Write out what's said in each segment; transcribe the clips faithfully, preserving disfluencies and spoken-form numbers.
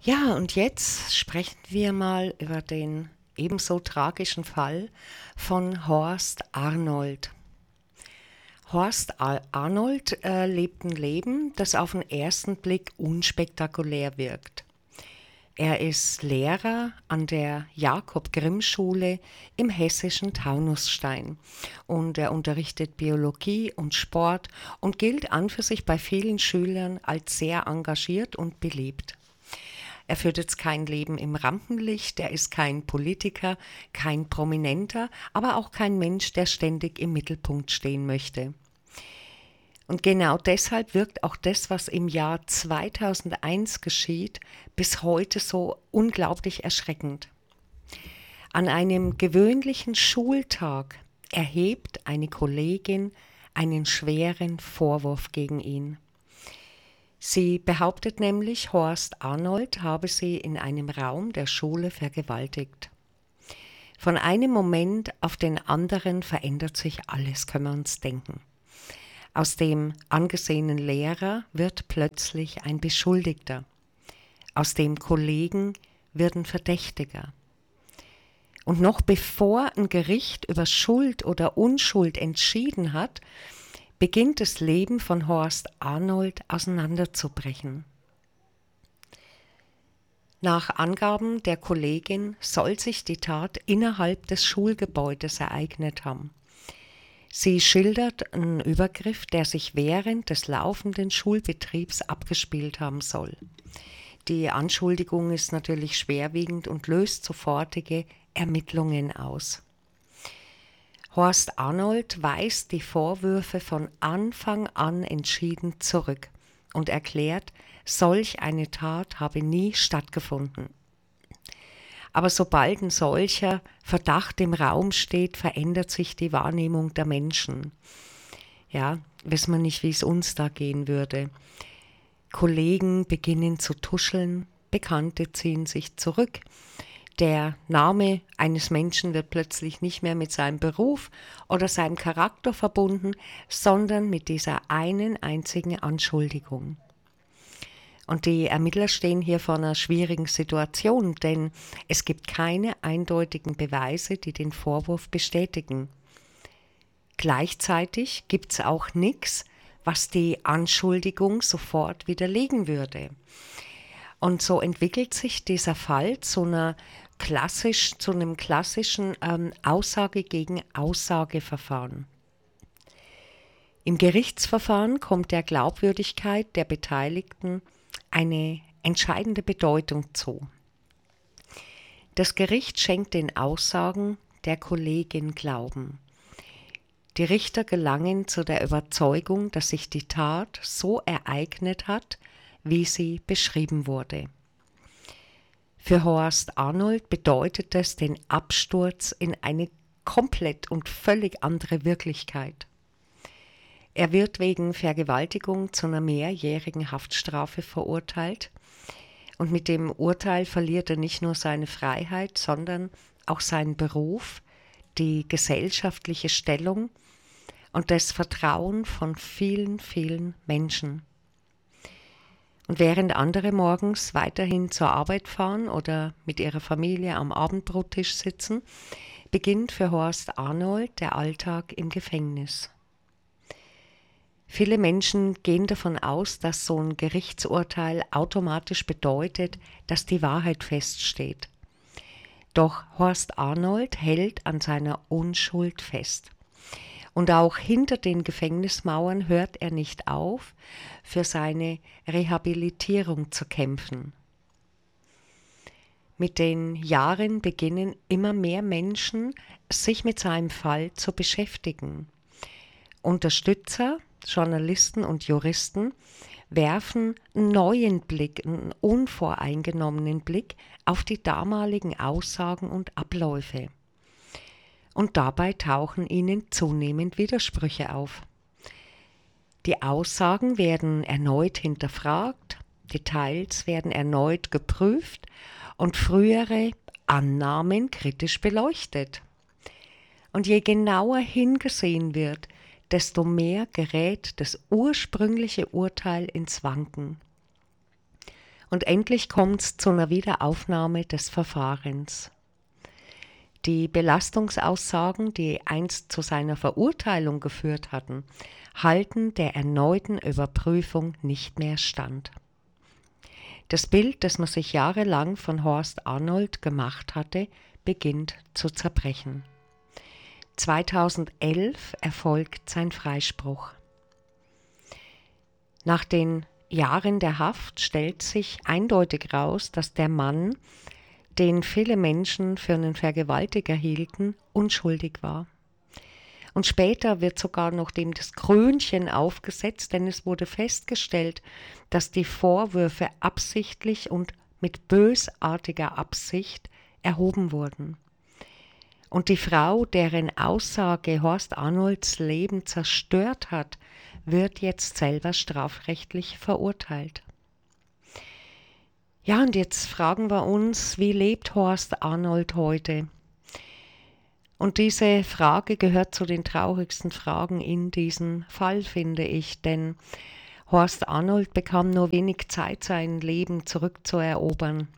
Ja, und jetzt sprechen wir mal über den ebenso tragischen Fall von Horst Arnold. Horst Ar- Arnold äh, lebt ein Leben, das auf den ersten Blick unspektakulär wirkt. Er ist Lehrer an der Jakob-Grimm-Schule im hessischen Taunusstein und er unterrichtet Biologie und Sport und gilt an für sich bei vielen Schülern als sehr engagiert und beliebt. Er führt jetzt kein Leben im Rampenlicht, er ist kein Politiker, kein Prominenter, aber auch kein Mensch, der ständig im Mittelpunkt stehen möchte. Und genau deshalb wirkt auch das, was im Jahr zweitausendeins geschieht, bis heute so unglaublich erschreckend. An einem gewöhnlichen Schultag erhebt eine Kollegin einen schweren Vorwurf gegen ihn. Sie behauptet nämlich, Horst Arnold habe sie in einem Raum der Schule vergewaltigt. Von einem Moment auf den anderen verändert sich alles, können wir uns denken. Aus dem angesehenen Lehrer wird plötzlich ein Beschuldigter. Aus dem Kollegen wird ein Verdächtiger. Und noch bevor ein Gericht über Schuld oder Unschuld entschieden hat, beginnt das Leben von Horst Arnold auseinanderzubrechen. Nach Angaben der Kollegin soll sich die Tat innerhalb des Schulgebäudes ereignet haben. Sie schildert einen Übergriff, der sich während des laufenden Schulbetriebs abgespielt haben soll. Die Anschuldigung ist natürlich schwerwiegend und löst sofortige Ermittlungen aus. Horst Arnold weist die Vorwürfe von Anfang an entschieden zurück und erklärt, solch eine Tat habe nie stattgefunden. Aber sobald ein solcher Verdacht im Raum steht, verändert sich die Wahrnehmung der Menschen. Ja, wissen wir nicht, wie es uns da gehen würde. Kollegen beginnen zu tuscheln, Bekannte ziehen sich zurück. Der Name eines Menschen wird plötzlich nicht mehr mit seinem Beruf oder seinem Charakter verbunden, sondern mit dieser einen einzigen Anschuldigung. Und die Ermittler stehen hier vor einer schwierigen Situation, denn es gibt keine eindeutigen Beweise, die den Vorwurf bestätigen. Gleichzeitig gibt es auch nichts, was die Anschuldigung sofort widerlegen würde. Und so entwickelt sich dieser Fall zu einer klassisch, zu einem klassischen ähm, Aussage gegen Aussageverfahren. Im Gerichtsverfahren kommt der Glaubwürdigkeit der Beteiligten eine entscheidende Bedeutung zu. Das Gericht schenkt den Aussagen der Kollegin Glauben. Die Richter gelangen zu der Überzeugung, dass sich die Tat so ereignet hat, wie sie beschrieben wurde. Für Horst Arnold bedeutet das den Absturz in eine komplett und völlig andere Wirklichkeit. Er wird wegen Vergewaltigung zu einer mehrjährigen Haftstrafe verurteilt und mit dem Urteil verliert er nicht nur seine Freiheit, sondern auch seinen Beruf, die gesellschaftliche Stellung und das Vertrauen von vielen, vielen Menschen. Und während andere morgens weiterhin zur Arbeit fahren oder mit ihrer Familie am Abendbrottisch sitzen, beginnt für Horst Arnold der Alltag im Gefängnis. Viele Menschen gehen davon aus, dass so ein Gerichtsurteil automatisch bedeutet, dass die Wahrheit feststeht. Doch Horst Arnold hält an seiner Unschuld fest. Und auch hinter den Gefängnismauern hört er nicht auf, für seine Rehabilitierung zu kämpfen. Mit den Jahren beginnen immer mehr Menschen, sich mit seinem Fall zu beschäftigen. Unterstützer, Journalisten und Juristen werfen einen neuen Blick, einen unvoreingenommenen Blick auf die damaligen Aussagen und Abläufe. Und dabei tauchen ihnen zunehmend Widersprüche auf. Die Aussagen werden erneut hinterfragt, Details werden erneut geprüft und frühere Annahmen kritisch beleuchtet. Und je genauer hingesehen wird, desto mehr gerät das ursprüngliche Urteil ins Wanken. Und endlich kommt es zu einer Wiederaufnahme des Verfahrens. Die Belastungsaussagen, die einst zu seiner Verurteilung geführt hatten, halten der erneuten Überprüfung nicht mehr stand. Das Bild, das man sich jahrelang von Horst Arnold gemacht hatte, beginnt zu zerbrechen. zweitausendelf erfolgt sein Freispruch. Nach den Jahren der Haft stellt sich eindeutig raus, dass der Mann, den viele Menschen für einen Vergewaltiger hielten, unschuldig war. Und später wird sogar noch dem das Krönchen aufgesetzt, denn es wurde festgestellt, dass die Vorwürfe absichtlich und mit bösartiger Absicht erhoben wurden. Und die Frau, deren Aussage Horst Arnolds Leben zerstört hat, wird jetzt selber strafrechtlich verurteilt. Ja, und jetzt fragen wir uns, wie lebt Horst Arnold heute? Und diese Frage gehört zu den traurigsten Fragen in diesem Fall, finde ich, denn Horst Arnold bekam nur wenig Zeit, sein Leben zurückzuerobern.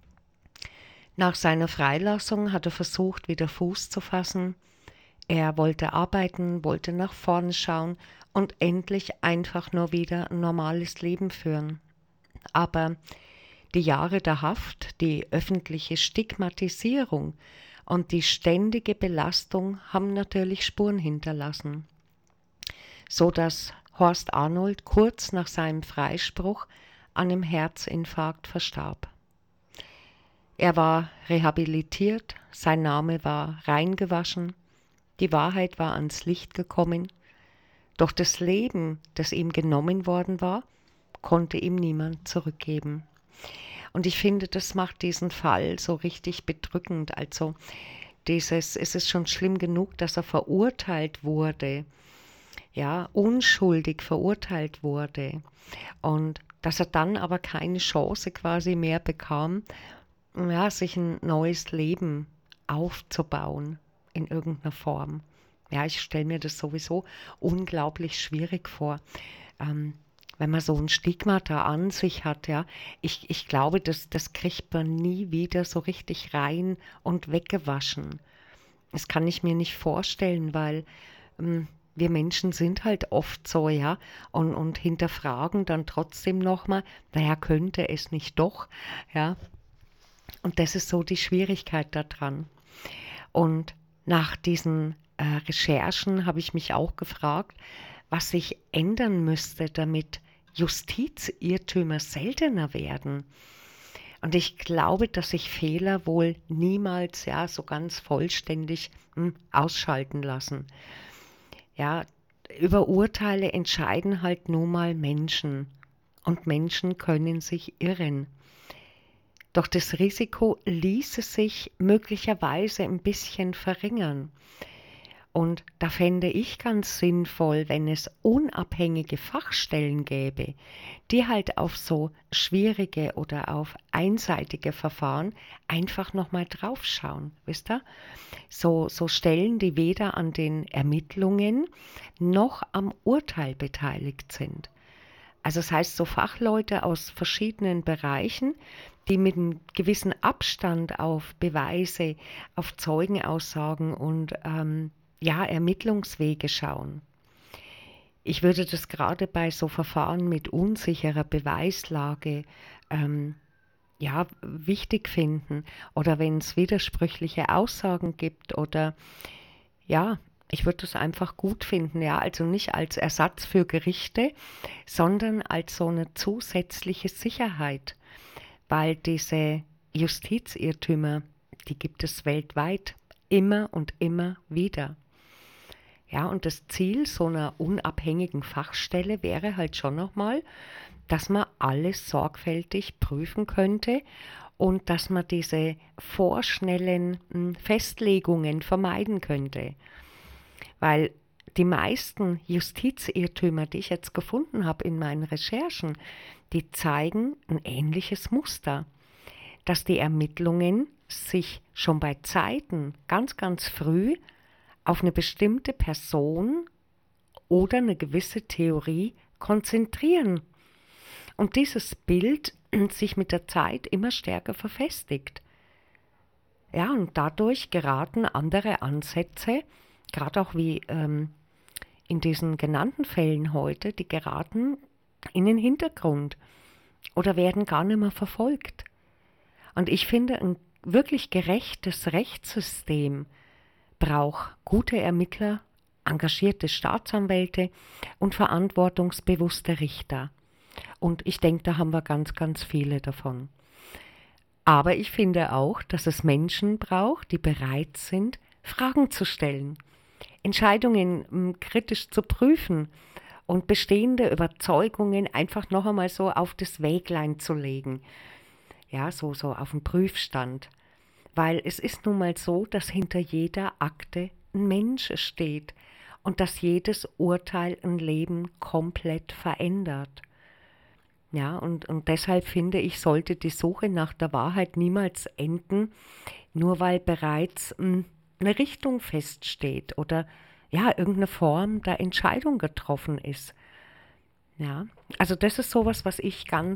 Nach seiner Freilassung hat er versucht, wieder Fuß zu fassen. Er wollte arbeiten, wollte nach vorne schauen und endlich einfach nur wieder ein normales Leben führen. Aber die Jahre der Haft, die öffentliche Stigmatisierung und die ständige Belastung haben natürlich Spuren hinterlassen, so dass Horst Arnold kurz nach seinem Freispruch an einem Herzinfarkt verstarb. Er war rehabilitiert, sein Name war reingewaschen, die Wahrheit war ans Licht gekommen, doch das Leben, das ihm genommen worden war, konnte ihm niemand zurückgeben. Und ich finde, das macht diesen Fall so richtig bedrückend. Also dieses, es ist schon schlimm genug, dass er verurteilt wurde, ja, unschuldig verurteilt wurde und dass er dann aber keine Chance quasi mehr bekam, ja, sich ein neues Leben aufzubauen in irgendeiner Form. Ja, ich stelle mir das sowieso unglaublich schwierig vor, ähm, wenn man so ein Stigma da an sich hat. Ja, ich, ich glaube, das, das kriegt man nie wieder so richtig rein und weggewaschen. Das kann ich mir nicht vorstellen, weil ähm, wir Menschen sind halt oft so, ja, und, und hinterfragen dann trotzdem nochmal, naja, könnte es nicht doch, ja. Und das ist so die Schwierigkeit daran. Und nach diesen äh, Recherchen habe ich mich auch gefragt, was sich ändern müsste, damit Justizirrtümer seltener werden. Und ich glaube, dass sich Fehler wohl niemals ja so ganz vollständig hm, ausschalten lassen. Ja, über Urteile entscheiden halt nun mal Menschen. Und Menschen können sich irren. Doch das Risiko ließe sich möglicherweise ein bisschen verringern. Und da fände ich ganz sinnvoll, wenn es unabhängige Fachstellen gäbe, die halt auf so schwierige oder auf einseitige Verfahren einfach nochmal draufschauen, wisst ihr? So, so Stellen, die weder an den Ermittlungen noch am Urteil beteiligt sind. Also das heißt, so Fachleute aus verschiedenen Bereichen, die mit einem gewissen Abstand auf Beweise, auf Zeugenaussagen und ähm, ja, Ermittlungswege schauen. Ich würde das gerade bei so Verfahren mit unsicherer Beweislage ähm, ja, wichtig finden oder wenn es widersprüchliche Aussagen gibt oder ja, ich würde das einfach gut finden, ja, also nicht als Ersatz für Gerichte, sondern als so eine zusätzliche Sicherheit, weil diese Justizirrtümer, die gibt es weltweit immer und immer wieder. Ja, und das Ziel so einer unabhängigen Fachstelle wäre halt schon nochmal, dass man alles sorgfältig prüfen könnte und dass man diese vorschnellen hm, Festlegungen vermeiden könnte. Weil die meisten Justizirrtümer, die ich jetzt gefunden habe in meinen Recherchen, die zeigen ein ähnliches Muster, dass die Ermittlungen sich schon bei Zeiten ganz, ganz früh auf eine bestimmte Person oder eine gewisse Theorie konzentrieren. Und dieses Bild sich mit der Zeit immer stärker verfestigt. Ja, und dadurch geraten andere Ansätze, gerade auch wie ähm, in diesen genannten Fällen heute, die geraten in den Hintergrund oder werden gar nicht mehr verfolgt. Und ich finde, ein wirklich gerechtes Rechtssystem braucht gute Ermittler, engagierte Staatsanwälte und verantwortungsbewusste Richter. Und ich denke, da haben wir ganz, ganz viele davon. Aber ich finde auch, dass es Menschen braucht, die bereit sind, Fragen zu stellen, Entscheidungen m, kritisch zu prüfen und bestehende Überzeugungen einfach noch einmal so auf das Wäglein zu legen. Ja, so, so auf den Prüfstand. Weil es ist nun mal so, dass hinter jeder Akte ein Mensch steht und dass jedes Urteil ein Leben komplett verändert. Ja, und, und deshalb finde ich, sollte die Suche nach der Wahrheit niemals enden, nur weil bereits mh, eine Richtung feststeht oder ja, irgendeine Form der Entscheidung getroffen ist. Ja, also das ist sowas, was ich ganz